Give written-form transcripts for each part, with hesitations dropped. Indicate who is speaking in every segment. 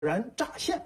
Speaker 1: 然乍现。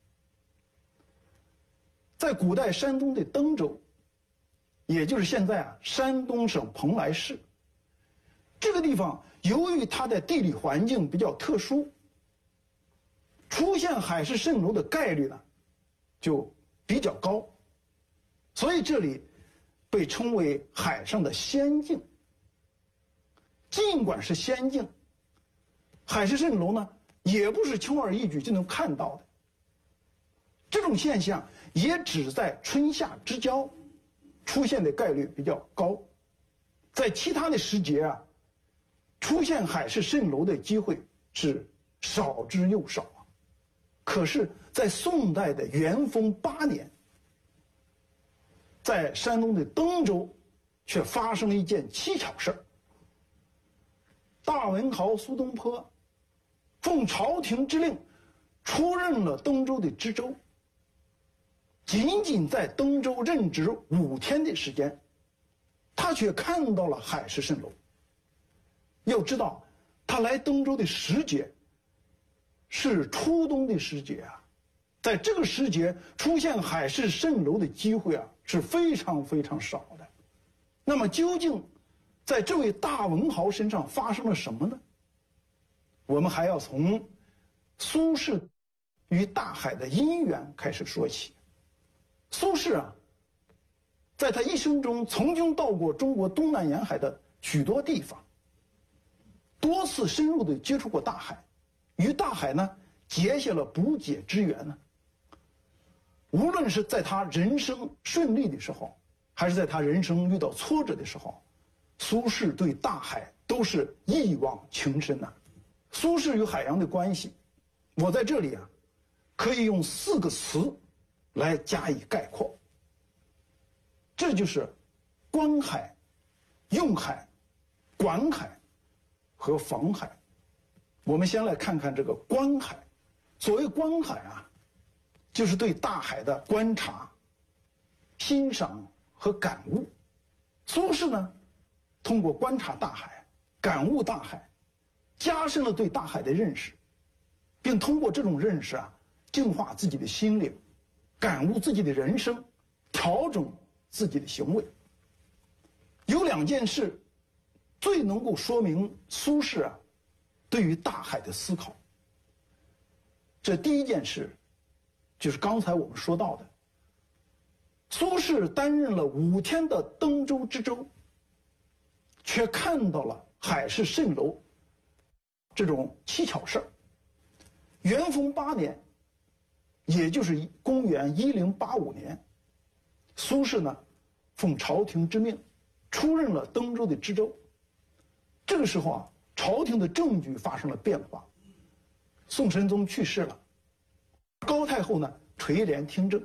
Speaker 1: 在古代山东的登州，也就是现在山东省蓬莱市，这个地方由于它的地理环境比较特殊，出现海市蜃楼的概率呢就比较高，所以这里被称为海上的仙境。尽管是仙境，海市蜃楼呢也不是轻而易举就能看到的。这种现象也只在春夏之交出现的概率比较高，在其他的时节出现海市蜃楼的机会是少之又少。可是，在宋代的元丰8年，在山东的登州，却发生了一件蹊跷事儿。大文豪苏东坡奉朝廷之令出任了登州的知州，仅仅在登州任职5天的时间，他却看到了海市蜃楼。要知道，他来登州的时节是初冬的时节在这个时节出现海市蜃楼的机会是非常非常少的。那么究竟在这位大文豪身上发生了什么呢？我们还要从苏轼与大海的因缘开始说起。苏轼在他一生中曾经到过中国东南沿海的许多地方，多次深入地接触过大海，与大海呢结下了不解之缘呢。无论是在他人生顺利的时候，还是在他人生遇到挫折的时候，苏轼对大海都是一往情深苏轼与海洋的关系，我在这里可以用4个词来加以概括，这就是观海、用海、管海和防海。我们先来看看这个观海。所谓观海就是对大海的观察、欣赏和感悟。苏轼呢，通过观察大海、感悟大海，加深了对大海的认识，并通过这种认识净化自己的心灵，感悟自己的人生，调整自己的行为。有2件事最能够说明苏轼对于大海的思考。这第一件事就是刚才我们说到的，苏轼担任了5天的登州知州，却看到了海市蜃楼这种蹊跷事儿。元丰8年，也就是公元1085年，苏轼呢奉朝廷之命出任了登州的知州。这个时候朝廷的政局发生了变化，宋神宗去世了，高太后呢垂帘听政。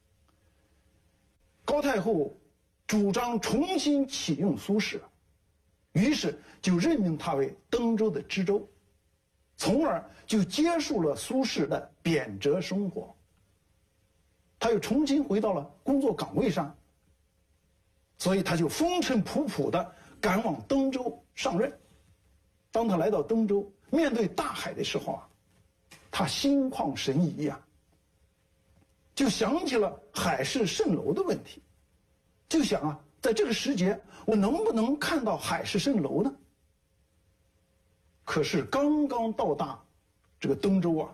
Speaker 1: 高太后主张重新启用苏轼，于是就任命他为登州的知州，从而就结束了苏轼的贬谪生活。他又重新回到了工作岗位上，所以他就风尘仆仆地赶往登州上任。当他来到登州，面对大海的时候他心旷神怡就想起了海市蜃楼的问题，就想在这个时节我能不能看到海市蜃楼呢？可是刚刚到达这个登州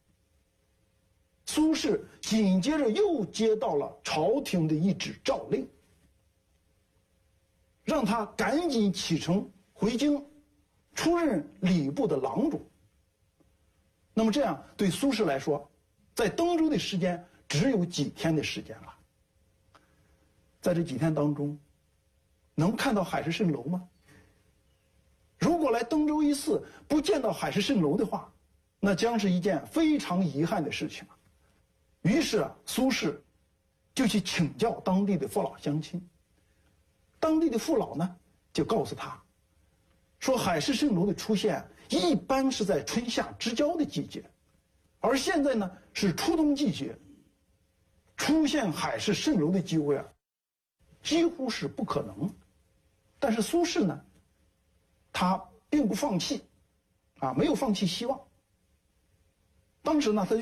Speaker 1: 苏轼紧接着又接到了朝廷的一纸诏令，让他赶紧启程回京，出任礼部的郎中。那么这样对苏轼来说，在登州的时间只有几天的时间了。在这几天当中，能看到海市蜃楼吗？如果来登州一次不见到海市蜃楼的话，那将是一件非常遗憾的事情。于是苏轼就去请教当地的父老乡亲。当地的父老呢，就告诉他说，海市蜃楼的出现一般是在春夏之交的季节，而现在呢是初冬季节，出现海市蜃楼的机会几乎是不可能。但是苏轼呢，他并不放弃没有放弃希望。 当时呢，他